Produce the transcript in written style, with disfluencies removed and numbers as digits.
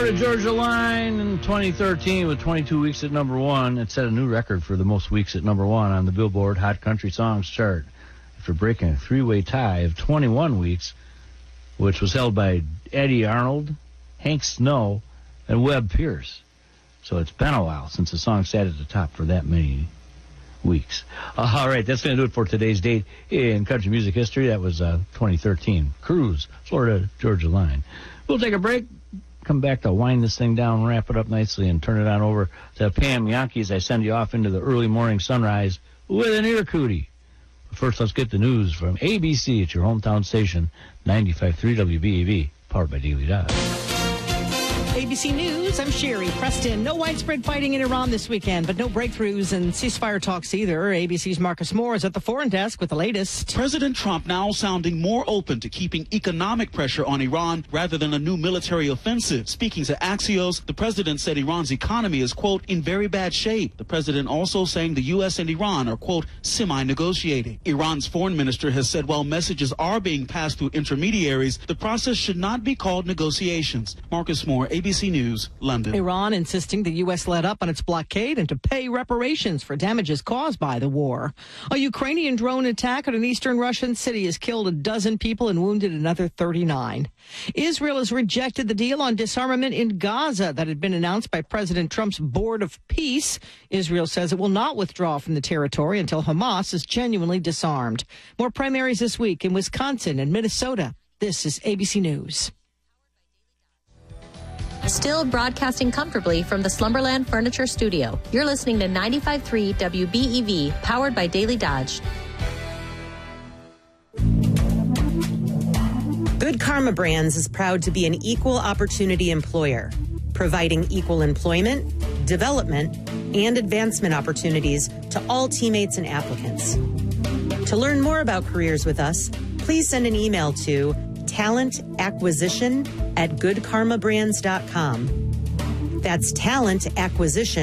Florida Georgia Line in 2013 with 22 weeks at number one. It set a new record for the most weeks at number one on the Billboard Hot Country Songs chart after breaking a three-way tie of 21 weeks, which was held by Eddie Arnold, Hank Snow, and Webb Pierce. So it's been a while since the song sat at the top for that many weeks. All right, that's going to do it for today's date in country music history. That was 2013. Cruise, Florida Georgia Line. We'll take a break, come back to wind this thing down, wrap it up nicely, and turn it on over to Pam Yankee as I send you off into the early morning sunrise with an ear cootie. But first, let's get the news from ABC at your hometown station, 95.3 WBAV, powered by Daily Dodge. ABC News, I'm Sherry Preston. No widespread fighting in Iran this weekend, but no breakthroughs in ceasefire talks either. ABC's Marcus Moore is at the foreign desk with the latest. President Trump now sounding more open to keeping economic pressure on Iran rather than a new military offensive. Speaking to Axios, the president said Iran's economy is, quote, in very bad shape. The president also saying the U.S. and Iran are, quote, semi-negotiating. Iran's foreign minister has said while messages are being passed through intermediaries, the process should not be called negotiations. Marcus Moore, ABC News, London. Iran insisting the U.S. let up on its blockade and to pay reparations for damages caused by the war. A Ukrainian drone attack at an eastern Russian city has killed a dozen people and wounded another 39. Israel has rejected the deal on disarmament in Gaza that had been announced by President Trump's Board of Peace. Israel says it will not withdraw from the territory until Hamas is genuinely disarmed. More primaries this week in Wisconsin and Minnesota. This is ABC News. Still broadcasting comfortably from the Slumberland Furniture Studio. You're listening to 95.3 WBEV, powered by Daily Dodge. Good Karma Brands is proud to be an equal opportunity employer, providing equal employment, development, and advancement opportunities to all teammates and applicants. To learn more about careers with us, please send an email to talentacquisition@goodkarmabrands.com. That's talentacquisition